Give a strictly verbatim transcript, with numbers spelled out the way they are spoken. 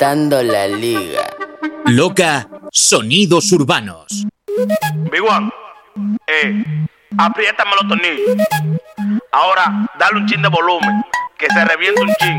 levantando la liga. Loca, sonidos urbanos. Big One, eh, apriétame los tornillos. Ahora, dale un chin de volumen, que se reviente un chin.